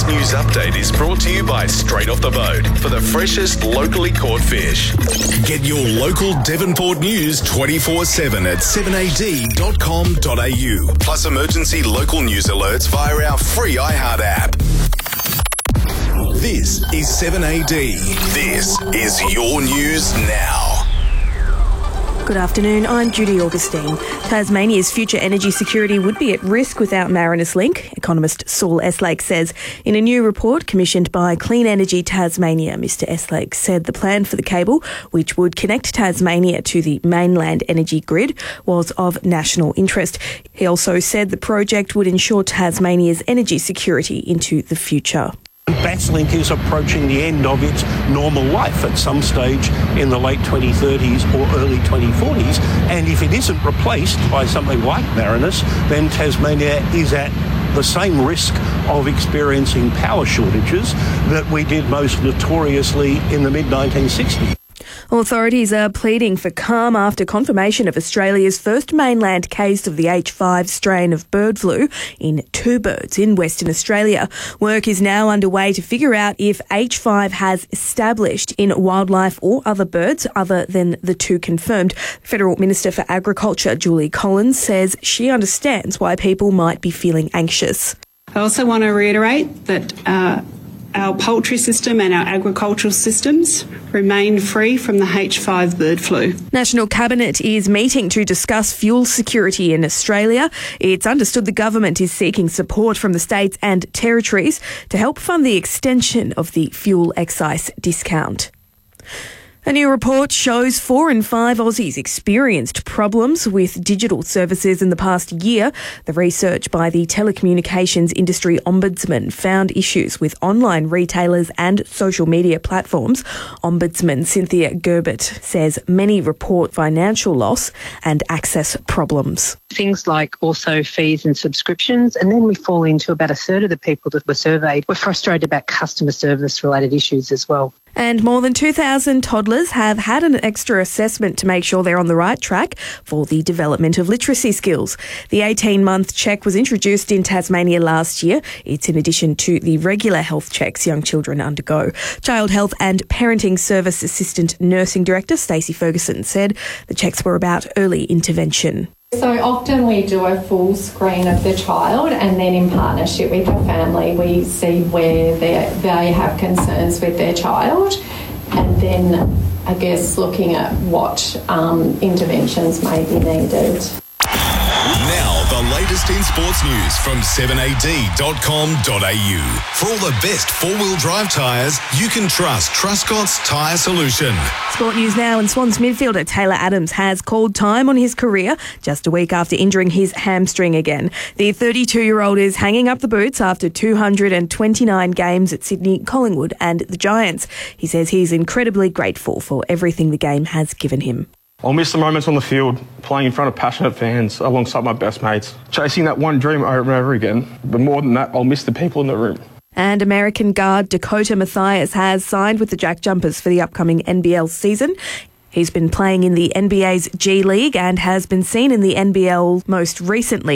News Update is brought to you by Straight Off the Boat for the freshest locally caught fish. Get your local Devonport news 24/7 at 7ad.com.au. Plus emergency local news alerts via our free iHeart app. This is 7AD. This is your news now. Good afternoon, I'm Judy Augustine. Tasmania's future energy security would be at risk without Marinus Link, economist Saul Eslake says. In a new report commissioned by Clean Energy Tasmania, Mr Eslake said the plan for the cable, which would connect Tasmania to the mainland energy grid, was of national interest. He also said the project would ensure Tasmania's energy security into the future. Basslink is approaching the end of its normal life at some stage in the late 2030s or early 2040s, and if it isn't replaced by something like Marinus, then Tasmania is at the same risk of experiencing power shortages that we did most notoriously in the mid-1960s. Authorities are pleading for calm after confirmation of Australia's first mainland case of the H5 strain of bird flu in 2 birds in Western Australia. Work is now underway to figure out if H5 has established in wildlife or other birds other than the 2 confirmed. Federal Minister for Agriculture, Julie Collins, says she understands why people might be feeling anxious. I also want to reiterate that our poultry system and our agricultural systems remain free from the H5 bird flu. National Cabinet is meeting to discuss fuel security in Australia. It's understood the government is seeking support from the states and territories to help fund the extension of the fuel excise discount. A new report shows 4 in 5 Aussies experienced problems with digital services in the past year. The research by the Telecommunications Industry Ombudsman found issues with online retailers and social media platforms. Ombudsman Cynthia Gerbert says many report financial loss and access problems. Things like also fees and subscriptions, and then we fall into about a third of the people that were surveyed were frustrated about customer service related issues as well. And more than 2,000 toddlers have had an extra assessment to make sure they're on the right track for the development of literacy skills. The 18-month check was introduced in Tasmania last year. It's in addition to the regular health checks young children undergo. Child Health and Parenting Service Assistant Nursing Director Stacey Ferguson said the checks were about early intervention. So often we do a full screen of the child, and then in partnership with the family we see where they have concerns with their child, and then I guess looking at what interventions may be needed. Now, the latest in sports news from 7ad.com.au. For all the best four-wheel drive tyres, you can trust Truscott's Tyre Solution. Sport news now, and Swans midfielder Taylor Adams has called time on his career just a week after injuring his hamstring again. The 32-year-old is hanging up the boots after 229 games at Sydney, Collingwood and the Giants. He says he's incredibly grateful for everything the game has given him. I'll miss the moments on the field, playing in front of passionate fans alongside my best mates, chasing that one dream over and over again. But more than that, I'll miss the people in the room. And American guard Dakota Mathias has signed with the Jack Jumpers for the upcoming NBL season. He's been playing in the NBA's G League and has been seen in the NBL most recently